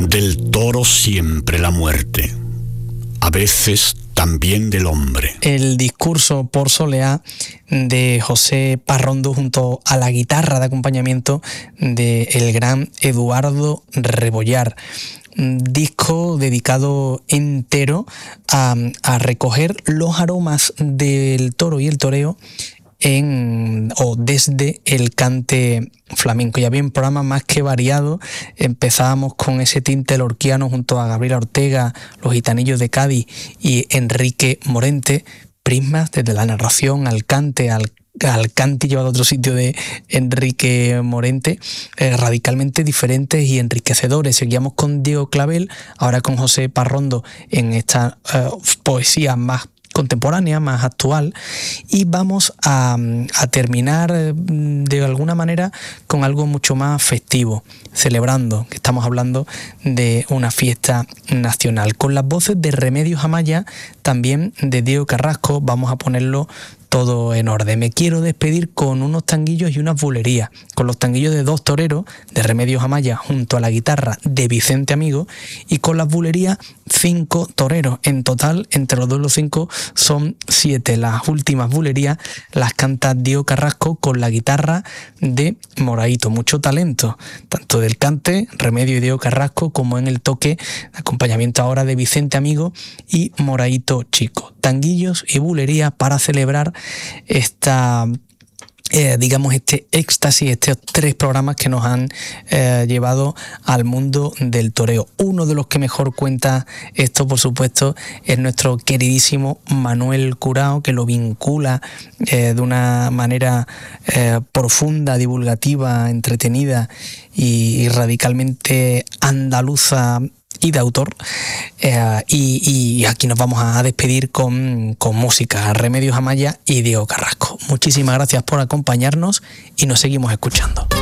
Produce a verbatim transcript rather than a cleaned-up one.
Del toro siempre la muerte, a veces también del hombre. El discurso por soleá de José Parrondo junto a la guitarra de acompañamiento del gran Eduardo Rebollar. Un disco dedicado entero a, a recoger los aromas del toro y el toreo en o desde el cante flamenco. Ya bien, programa más que variado. Empezábamos con ese tinte lorquiano junto a Gabriela Ortega, Los Gitanillos de Cádiz y Enrique Morente. Prismas desde la narración al cante, al al cante llevado a otro sitio de Enrique Morente, eh, radicalmente diferentes y enriquecedores. Seguíamos con Diego Clavel, ahora con José Parrondo en esta eh, poesía más contemporánea, más actual, y vamos a, a terminar de alguna manera con algo mucho más festivo, celebrando que estamos hablando de una fiesta nacional, con las voces de Remedios Amaya, también de Diego Carrasco. Vamos a ponerlo todo en orden. Me quiero despedir con unos tanguillos y unas bulerías, con los tanguillos de Dos Toreros, de Remedios Amaya, junto a la guitarra de Vicente Amigo, y con las bulerías Cinco Toreros. En total, entre los dos los cinco, son siete. Las últimas bulerías las canta Diego Carrasco con la guitarra de Moraito. Mucho talento, tanto del cante, Remedio y Diego Carrasco, como en el toque, acompañamiento ahora de Vicente Amigo y Moraito Chico. Tanguillos y bulerías para celebrar esta, eh, digamos, este éxtasis, estos tres programas que nos han eh, llevado al mundo del toreo. Uno de los que mejor cuenta esto, por supuesto, es nuestro queridísimo Manuel Curao, que lo vincula eh, de una manera eh, profunda, divulgativa, entretenida y, y radicalmente andaluza y de autor, eh, y, y aquí nos vamos a despedir con, con música, Remedios Amaya y Diego Carrasco. Muchísimas gracias por acompañarnos y nos seguimos escuchando.